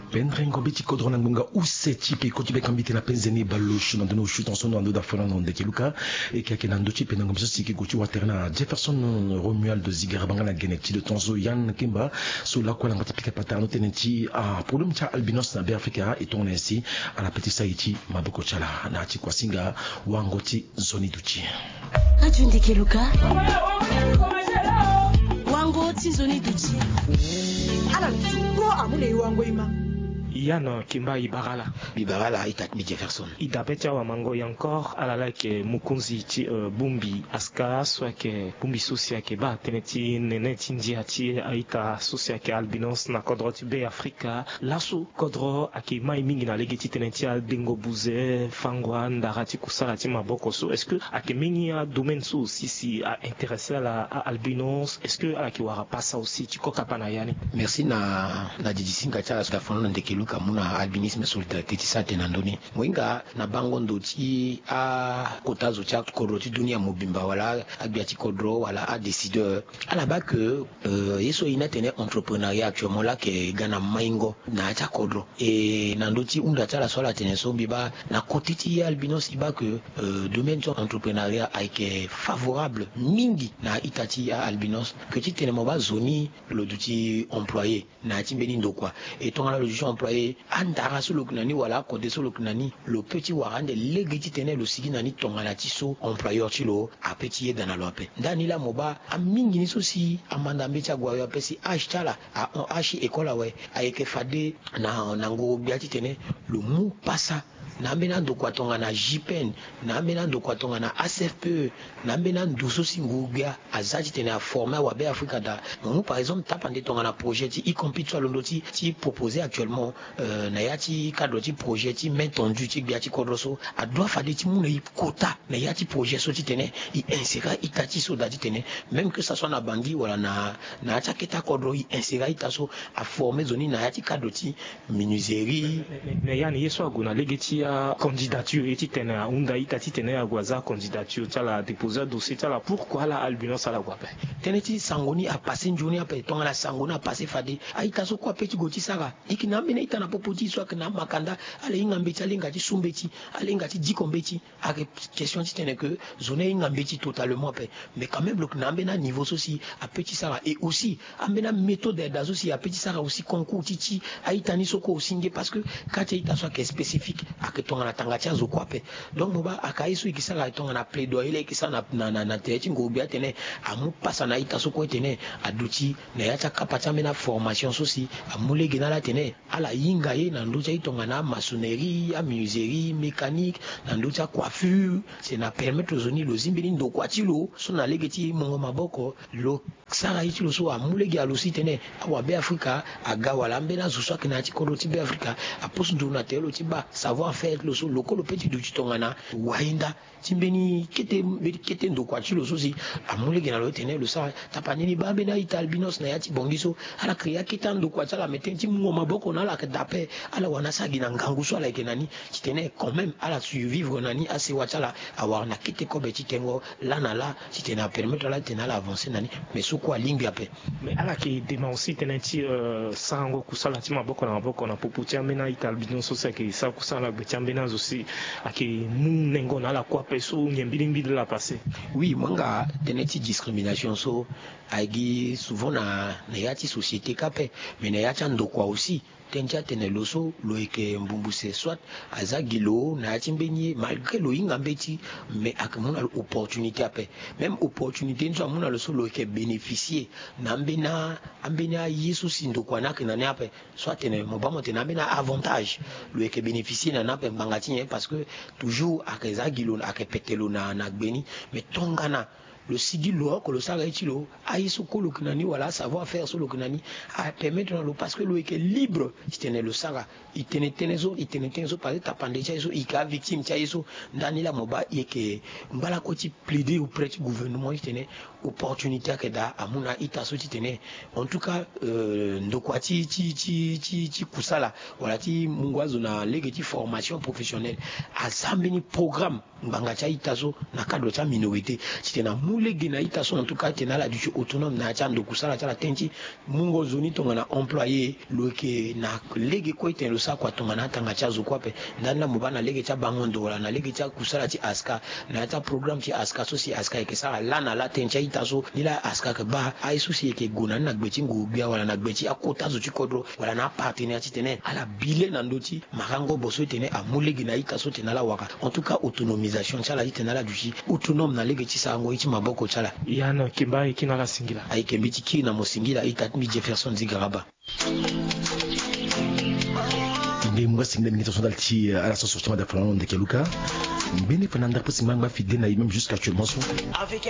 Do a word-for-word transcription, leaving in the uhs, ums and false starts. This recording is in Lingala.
Pendrengo biti kodrona ngunga useti pe kotibe kambite na penzeni balushu na dono shu tanso ndo da fona ndo keluka e kake na ndochi pe ngomso siki gochi waterna Jefferson Romuald de Zigara bangana geneti de tonzo Yann Kimba so la kwa ngati pika patano teneti a problem cha albinos na Afrika et on ainsi à la petite Saïti maboko chala na ti kwasinga wangoti zoni duchi Ajundi keluka wangoti zoni duchi ala tuko amune wango ima Yann Kimba Ibarala. Ibarala itatmi Jefferson. Idapecha wa mango encore alala ke mukunzi ti uh, bumbi aska soit ke bumbi sosia ke ba teneti neneti ndia ti aita sosia ke albinos na kodro ti be Afrika laso kodro ake mai mingi na legeti teneti al dingo buze fangwa ndara ti kusala ti maboko so est-ce que ake mingi a domaine so aussi si a intéressé la a albinos est-ce que ake wara passa aussi ti koka pana yani. Merci na na didisinga cha da fono ndekelu kamuna albinisme solidarité ti sa tenandoni moinga na bango ndoti a kotazo cha kodro ti dunia mobimba wala agbia ti kodro wala a décideur à la bas que euh, yeso ina tene entrepreneuriat actuellement là ke gana maingo na cha kodro et nandoti unda cha la sola tene so biba na côté ti albinos iba que euh, domaine ton entrepreneuriat aike favorable mingi na itati a albinos que ti tene mo ba zoni le duti employé na ti beni ndokwa et ton la le employé andara solo kunani wala côté solo kunani le petit warande legiti tene le sigi nani tongana ti so employeur ti lo a petit dans la lope ndani la moba a mingi ni so si amanda mbecha gwa yo pesi ashtala a on ashi ekola we ayeke fade na nango biati tene le mu passa na mbena ndo kwa tonga na J P N na mbena ndo kwa tonga na A C F P E na mbena ndo so singuga azati tene a former wa be Afrika da nous par exemple tapande tonga na projet ti y compris toi londoti ti proposé actuellement euh, na yati cadre ti projet ti main tendue ti biati kodroso a doit fade ti muna i quota na yati projet so ti tene i insera itati so dati tene même que ça soit na bandi wala na na ta keta kodro i insera itaso a former zoni na yati cadre ti menuiserie mais yani yeso aguna legeti candidature et titene unda itati tene ya gwaza candidature tala déposer dossier tala pourquoi la albinos ala gwape teneti sangoni a passé journée après tonga la sangona a passé fade aita so kwa petit goti sara ikina mena ita na popoti so kana makanda ale ingambeti ale ngati sumbeti ale ngati dikombeti a question ti tene que zone ingambeti totalement après mais quand même le knambe na niveau aussi a petit sara et aussi ambena méthode d'azo aussi a petit sara aussi concours titi aita ni soko aussi parce que quand ita so que spécifique que tonga na tangatia zo kwape donc moba akaiso ikisala tonga na plaidoyer ikisala na na na teti ngobia tene amu passa na ita so ko tene aduti na yata kapata mena formation sosi amule gena la tene ala yinga ye na ndocha itonga na maçonnerie a menuiserie mécanique na ndocha coiffure c'est na permettre zoni lo zimbili ndo kwatilo so na legeti mongo maboko lo sara itilo so amule gi alusi tene awa be Afrika aga wala mbena zo so kina ti kodo ti be Afrika apos ndo na telo ti ba savoir faire le so loko le petit du tongana wainda timbeni kete kete ndo kwati lo so si amule gena lo tene lo sa tapanini ba bena italbinos na yati bongiso ala kriya kitando kwata la metenti mo maboko na la dape ala wana sa gina ngangu so ala kenani titene quand même ala survivre nani ase watala avoir na kete ko beti tengo la na la titena permettre la tena la avancer nani mais so kwa lingi ape mais ala ki demansi tenenti uh, sango kusala ti maboko na maboko na poputi amena italbinos so sa ke sa kusala betambena aussi ake mu nengo na la kwa peso nyembilimbi de la passé oui manga teneti discrimination so agi souvent na na yati société kapé mais na yati ndokwa aussi tenja tene loso loike mbumbuse soit azagilo na yati mbeni malgré lo inga mbeti mais akamona opportunité apé même opportunité nso amona loso loike bénéficier na mbena ambena yesu sindokwa na kana ne apé soit tene mobamo tene ambena avantage loike bénéficier na napé mbangati parce que toujours akazagilo akepetelo na na gbeni mais tongana le sidi lo ko lo sara itilo aiso ko lo kinani wala savoir faire sur le kinani a permettre le parce que lo est libre tene le sara itene tenezo itene tenezo par ta pande cha iso ika victime cha iso ndani la moba yeke mbala ko ti plaider auprès du gouvernement tene opportunité que da amuna ita so titene en tout cas euh, ndoko ti ti ti ti ti kusala wala ti mungwazo na lege ti formation professionnelle azambini programme banga cha ita so na cadre cha minorité titena mulege na ita so en tout cas tena la du autonome na cha ndoko sala cha la tenchi mungo zoni tonga na employé loke na lege ko ite lo sa kwa tonga na tanga cha zo kwape ndana mubana lege cha bangondo wala na lege cha kusala ti aska na cha programme ti aska so si aska ke sa la na la tencha ita so nila aska ke ba ai so si ke gona na gbeti ngubia wala na gbeti akota zo ti kodro wala na partenaire ti tene ala bile na ndoti marango boso tene a mulege na ita so tena la waka en tout cas autonomisation chala tena la duchi autonome na lege ti sango iti maboko chala yana kibai kina la singila ai ke mbiti ki na mosingila ita mi Jefferson Zigaraba nde mga singla mingi tason dalti à la sortie de Fernando Ndekeluka mbene Fernanda pour simanga fidèle na même jusqu'à actuellement.